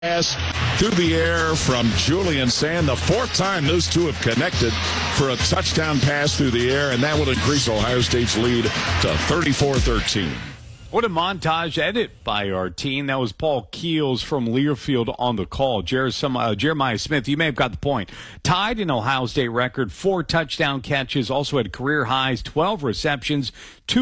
Pass through the air from Julian Sand. The fourth time those two have connected for a touchdown pass through the air, and that will increase Ohio State's lead to 34-13. What a montage edit by our team. That was Paul Keels from Learfield on the call. Jeremiah Smith, you may have got the point. Tied an Ohio State record, 4 touchdown catches, also had career highs, 12 receptions,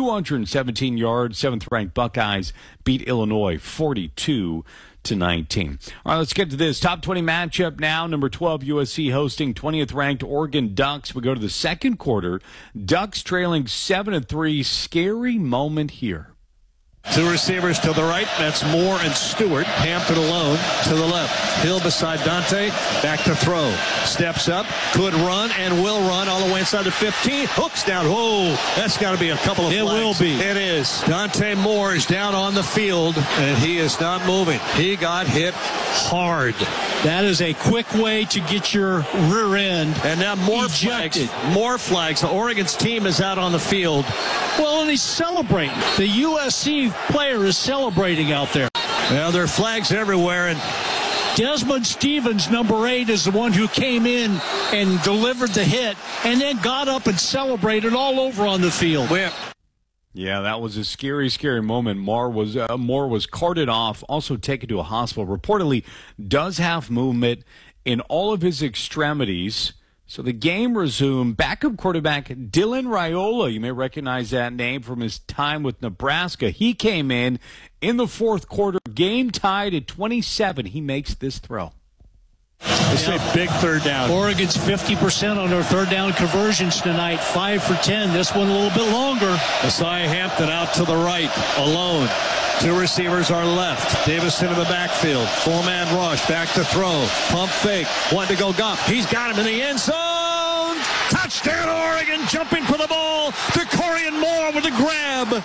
217 yards. 7th-ranked Buckeyes beat Illinois 42-19. All right, let's get to this. Top 20 matchup now. Number 12, USC hosting 20th-ranked Oregon Ducks. We go to the second quarter. Ducks trailing 7-3. Scary moment here. 2 receivers to the right. That's Moore and Stewart. Hampton alone to the left. Hill beside Dante. Back to throw. Steps up. Could run and will run all the way inside the 15. Hooks down. Whoa, that's got to be a couple of flags. It will be. It is. Dante Moore is down on the field, and he is not moving. He got hit hard. That is a quick way to get your rear end. And now more ejected. flags. More flags. The Oregon's team is out on the field. Well, and he's celebrating. The USC player is celebrating out there. Well, there are flags everywhere, and Desmond Stevens, number 8, is the one who came in and delivered the hit and then got up and celebrated all over on the field. Yeah, that was a scary, scary moment. Moore was carted off, also taken to a hospital. Reportedly does have movement in all of his extremities. So the game resumed. Backup quarterback Dylan Raiola, you may recognize that name from his time with Nebraska. He came in the fourth quarter, game tied at 27. He makes this throw. It's a big third down. Oregon's 50% on their third down conversions tonight, 5 for 10. This one a little bit longer. Messiah Hampton out to the right, alone. 2 receivers are left. Davison in the backfield. 4-man rush, back to throw. Pump fake, one to go Goff. He's got him in the end zone. Touchdown Oregon, jumping for the ball. Decorian Moore with a grab.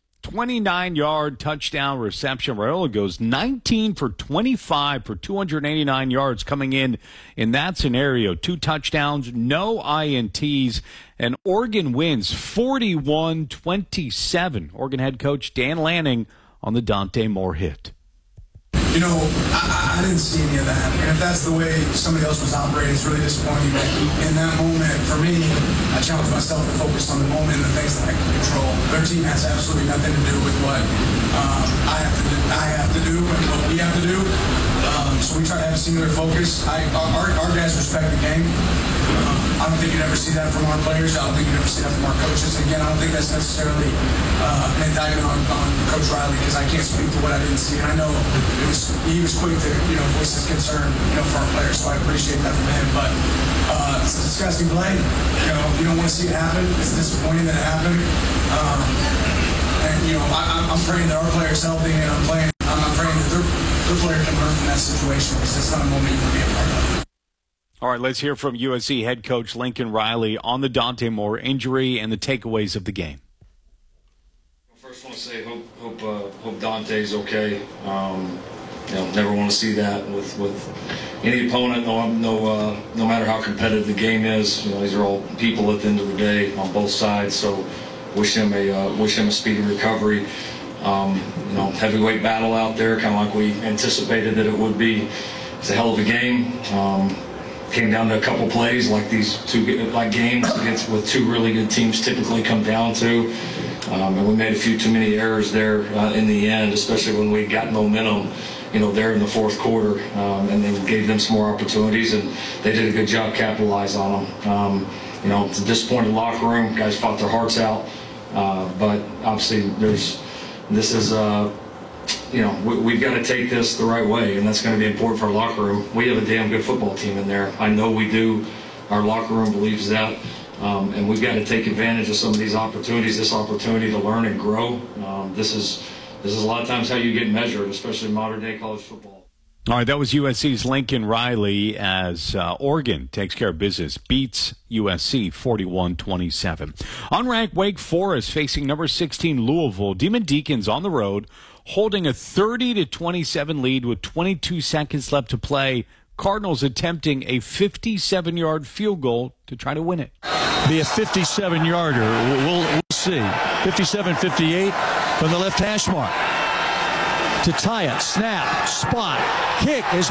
29-yard touchdown reception. Raiola goes 19 for 25 for 289 yards coming in that scenario. 2 touchdowns, no INTs, and Oregon wins 41-27. Oregon head coach Dan Lanning on the Dante Moore hit. You know, I didn't see any of that. And if that's the way somebody else was operating, it's really disappointing. But in that moment, for me, I challenged myself to focus on the moment and the things that I can control. Their team has absolutely nothing to do with what I have to do and what we have to do. So we try to have a singular focus. Our guys respect the game. I don't think you'd ever see that from our players. I don't think you'd ever see that from our coaches. Again, I don't think that's necessarily an indictment on Coach Riley, because I can't speak to what I didn't see. And I know he was quick to voice his concern for our players, so I appreciate that from him. But it's a disgusting play. You don't want to see it happen. It's disappointing that it happened. And I'm praying that our player's healthy, and I'm praying that their player can learn from that situation, because it's not a moment you want to be a part of. All right, let's hear from USC head coach Lincoln Riley on the Dante Moore injury and the takeaways of the game. First, I want to say hope Dante's okay. Never want to see that with any opponent. No matter how competitive the game is. These are all people at the end of the day on both sides. So wish him a speedy recovery. Heavyweight battle out there, kind of like we anticipated that it would be. It's a hell of a game. Came down to a couple plays like these games against with 2 really good teams typically come down to. And we made a few too many errors there in the end, especially when we got momentum, there in the fourth quarter, and then gave them some more opportunities, and they did a good job capitalizing on them. It's a disappointed locker room. Guys fought their hearts out, but obviously we've got to take this the right way, and that's going to be important for our locker room. We have a damn good football team in there. I know we do. Our locker room believes that, and we've got to take advantage of some of these opportunities, this opportunity to learn and grow. This is a lot of times how you get measured, especially in modern-day college football. All right, that was USC's Lincoln Riley as Oregon takes care of business, beats USC 41-27. Unranked Wake Forest facing number 16 Louisville. Demon Deacons on the road, holding a 30-27 lead with 22 seconds left to play. Cardinals attempting a 57-yard field goal to try to win it. Be a 57-yarder. We'll see. 57-58 from the left hash mark. to tie it. Snap, spot, kick is